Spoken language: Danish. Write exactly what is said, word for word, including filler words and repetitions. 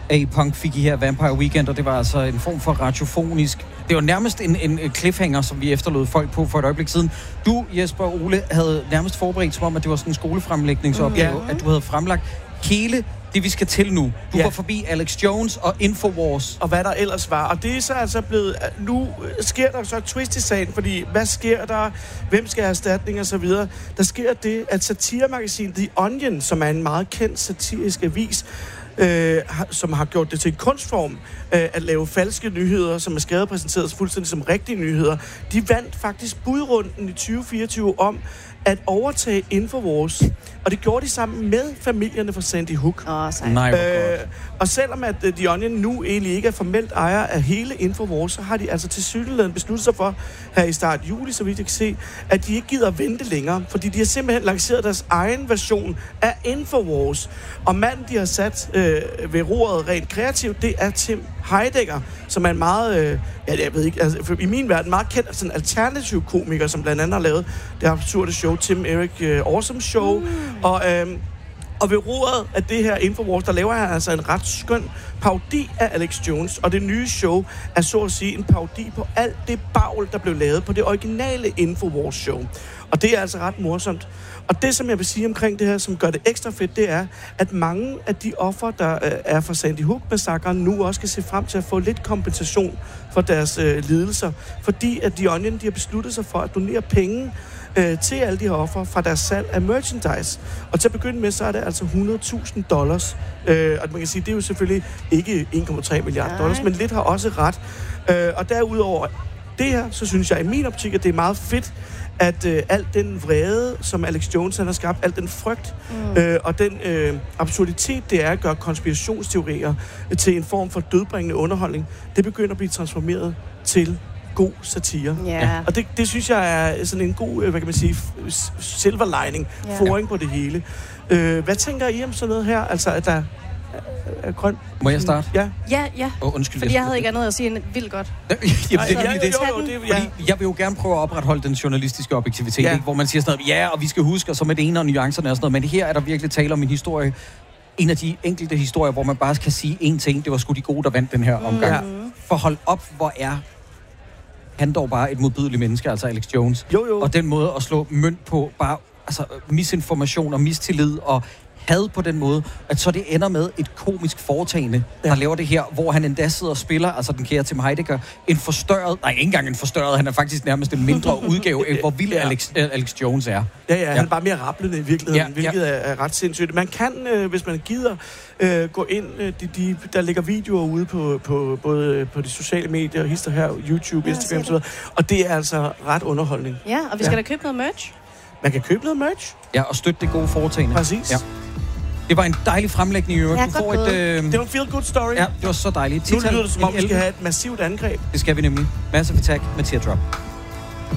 A-Punk fik I her Vampire Weekend, og det var altså en form for radiofonisk. Det var nærmest en, en cliffhanger, som vi efterlod folk på for et øjeblik siden. Du, Jesper og Ole, havde nærmest forberedt som om, at det var sådan en skolefremlægningsopgave, mm, ja. At du havde fremlagt hele det, vi skal til nu. Du ja. var forbi Alex Jones og Infowars. Og hvad der ellers var. Og det er så altså blevet... Nu sker der så et twist i sagen, fordi hvad sker der? Hvem skal have erstatning og så videre? Der sker det, at satiremagasinet The Onion, som er en meget kendt satirisk avis, Øh, som har gjort det til en kunstform øh, at lave falske nyheder, som er skrevet og præsenteret fuldstændig som rigtige nyheder. De vandt faktisk budrunden i tyve fireogtyve om at overtage Infowars. Og det gjorde de sammen med familierne fra Sandy Hook. Åh, oh, sejt. Nej, hvor øh, og selvom at uh, The Onion nu egentlig ikke er formelt ejer af hele Infowars, så har de altså til synligheden besluttet sig for, her i start juli, så vidt jeg kan se, at de ikke gider vente længere, fordi de har simpelthen lanceret deres egen version af Infowars. Og manden, de har sat øh, ved roret rent kreativt, det er Tim Heidecker, som er en meget, øh, ja, jeg ved ikke, altså, i min verden meget kendt sådan alternativ komiker, som blandt andet har lavet det absurde show Tim Eric uh, Awesome Show. Mm. Og, øh, og ved roret af det her Infowars, der laver han altså en ret skøn parodi af Alex Jones. Og det nye show er så at sige en parodi på alt det bagl, der blev lavet på det originale Infowars show. Og det er altså ret morsomt. Og det, som jeg vil sige omkring det her, som gør det ekstra fedt, det er, at mange af de offer, der øh, er fra Sandy Hook-massakren, nu også skal se frem til at få lidt kompensation for deres øh, lidelser. Fordi at The Onion, de har besluttet sig for at donere penge øh, til alle de her offer fra deres salg af merchandise. Og til at begynde med, så er det altså hundrede tusind dollars. Øh, og man kan sige, det er jo selvfølgelig ikke en komma tre milliarder dollars, men lidt har også ret. Øh, og derudover det her, så synes jeg i min optik, at det er meget fedt, at øh, alt den vrede, som Alex Jones han har skabt, al den frygt mm. øh, og den øh, absurditet, det er at gøre konspirationsteorier øh, til en form for dødbringende underholdning, det begynder at blive transformeret til god satire. Yeah. Og det, det synes jeg er sådan en god, øh, hvad kan man sige, silver lining, yeah. foring på det hele. Øh, hvad tænker I om sådan noget her? Altså, at der er grøn. Må jeg starte? Ja. Ja, ja. Oh, undskyld. Fordi jeg havde ikke andet at sige end vildt godt. Jamen, det, Nej, det, ja, det, det, jo, jo, det, ja. Fordi jeg vil jo gerne prøve at opretholde den journalistiske objektivitet, ja. ikke? Hvor man siger sådan noget, ja, og vi skal huske, og så med det ene og nuancerne og sådan noget, men her er der virkelig tale om en historie, en af de enkelte historier, hvor man bare kan sige én ting, det var sgu de gode, der vandt den her omgang. Mm. For hold op, hvor er han dog bare et modbydeligt menneske, altså Alex Jones. Jo, jo. Og den måde at slå mønt på, bare altså, misinformation og mistillid og had på den måde, at så det ender med et komisk foretagende, der ja. laver det her, hvor han endda sidder og spiller, altså den kære Tim Heidecker, en forstørret, nej, ikke engang en forstørret, han er faktisk nærmest en mindre udgave, end hvor vild ja. Alex, Alex Jones er. Ja, ja, han er bare mere rablende i virkeligheden, ja, hvilket ja. er, er ret sindssygt. Man kan, øh, hvis man gider, øh, gå ind, øh, de, de, der ligger videoer ude på, på både på de sociale medier, hister her, YouTube, Instagram og så videre, og det er altså ret underholdning. Ja, og vi skal ja. da købe noget merch. Man kan købe noget merch. Ja, og støtte det gode foretagende. Præcis. Ja. Det var en dejlig fremlægning i øvrigt. Ja, du får et, øh... Det var en feel-good story. Ja, det var så dejligt. Nu lyder det, som om vi skal have et massivt angreb. Det skal vi nemlig. Massive Attack med Teardrop.